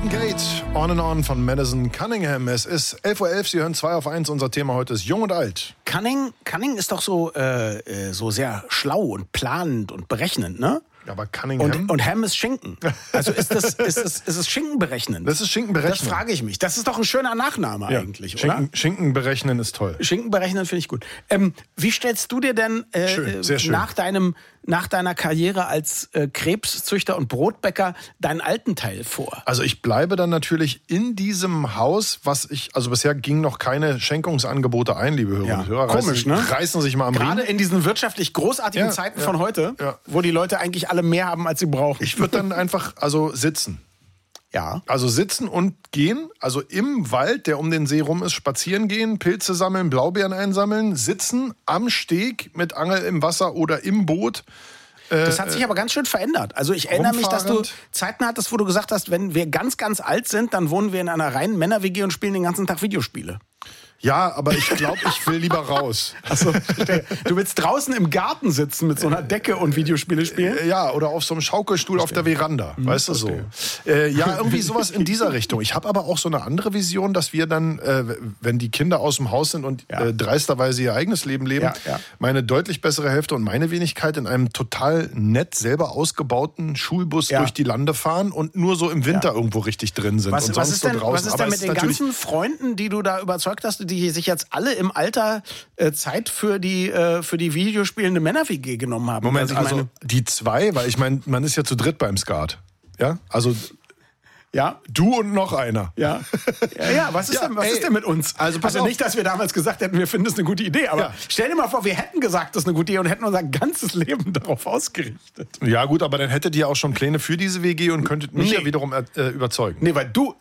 Golden Gate, On and On von Madison Cunningham. Es ist 11:11 Uhr, Sie hören 2 auf 1. Unser Thema heute ist Jung und Alt. Cunning ist doch so sehr schlau und planend und berechnend, ne? Aber Cunningham? Und Ham ist Schinken. Also ist es Schinken berechnen? Das ist Schinken berechnen. Das frage ich mich. Das ist doch ein schöner Nachname eigentlich, oder? Schinken berechnen ist toll. Schinken berechnen finde ich gut. Wie stellst du dir denn sehr schön. nach deiner Karriere als Krebszüchter und Brotbäcker deinen alten Teil vor? Also ich bleibe dann natürlich in diesem Haus, also bisher gingen noch keine Schenkungsangebote ein, liebe Hörerinnen und Hörer. Komisch, ne? Reißen sich mal am Riemen. Gerade in diesen wirtschaftlich großartigen Zeiten von heute, wo die Leute eigentlich alle mehr haben, als sie brauchen. Ich würde dann einfach sitzen. Ja. Also sitzen und gehen, also im Wald, der um den See rum ist, spazieren gehen, Pilze sammeln, Blaubeeren einsammeln, sitzen am Steg mit Angel im Wasser oder im Boot. Das hat sich aber ganz schön verändert. Also ich erinnere mich, dass du Zeiten hattest, wo du gesagt hast, wenn wir ganz, ganz alt sind, dann wohnen wir in einer reinen Männer-WG und spielen den ganzen Tag Videospiele. Ja, aber ich glaube, ich will lieber raus. Achso, du willst draußen im Garten sitzen mit so einer Decke und Videospiele spielen? Ja, oder auf so einem Schaukelstuhl auf der Veranda, weißt du so. Ja, irgendwie sowas in dieser Richtung. Ich habe aber auch so eine andere Vision, dass wir dann, wenn die Kinder aus dem Haus sind und dreisterweise ihr eigenes Leben leben, meine deutlich bessere Hälfte und meine Wenigkeit in einem total nett selber ausgebauten Schulbus durch die Lande fahren und nur so im Winter irgendwo richtig drin sind und sonst so draußen. Was ist denn mit den ganzen Freunden, die du da überzeugt hast, die sich jetzt alle im Alter Zeit für die Videospielende Männer-WG genommen haben? Moment, also die 2, weil ich meine, man ist ja zu dritt beim Skat. Ja, also... Ja. Du und noch einer. Ja. Was ist denn mit uns? Also nicht, dass wir damals gesagt hätten, wir finden das eine gute Idee, aber stell dir mal vor, wir hätten gesagt, das ist eine gute Idee und hätten unser ganzes Leben darauf ausgerichtet. Ja gut, aber dann hättet ihr auch schon Pläne für diese WG und könntet mich ja wiederum überzeugen. Nee, weil du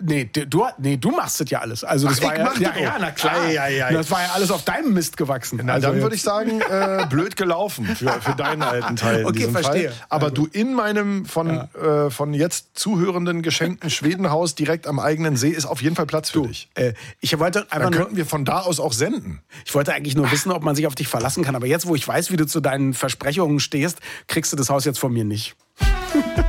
machst das ja alles. Also das war na klar. Das war ja alles auf deinem Mist gewachsen. Na, dann würde ich sagen, blöd gelaufen für deinen alten Teil in diesem Fall. Aber du in meinem von jetzt zuhörenden geschenkten Schwedenhaus direkt am eigenen See ist auf jeden Fall Platz für dich. Ich wollte einfach dann könnten wir von da aus auch senden. Ich wollte eigentlich nur wissen, ob man sich auf dich verlassen kann. Aber jetzt, wo ich weiß, wie du zu deinen Versprechungen stehst, kriegst du das Haus jetzt von mir nicht.